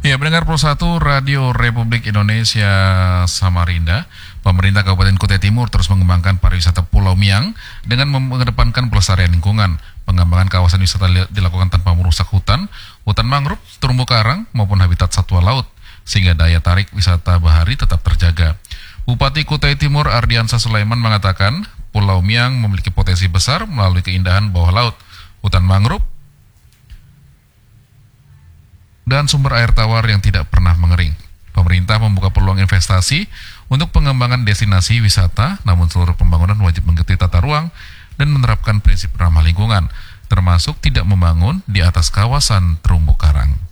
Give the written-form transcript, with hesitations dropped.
Ya, pendengar Pro 1 Radio Republik Indonesia Samarinda, pemerintah Kabupaten Kutai Timur terus mengembangkan pariwisata Pulau Miang dengan mengedepankan pelestarian lingkungan. Pengembangan kawasan wisata dilakukan tanpa merusak hutan mangrove, terumbu karang maupun habitat satwa laut, sehingga daya tarik wisata bahari tetap terjaga. Bupati Kutai Timur Ardiansa Sulaiman mengatakan, Pulau Miang memiliki potensi besar melalui keindahan bawah laut, hutan mangrove, dan sumber air tawar yang tidak pernah mengering. Pemerintah membuka peluang investasi untuk pengembangan destinasi wisata, namun seluruh pembangunan wajib mengikuti tata ruang dan menerapkan prinsip ramah lingkungan, termasuk tidak membangun di atas kawasan terumbu karang.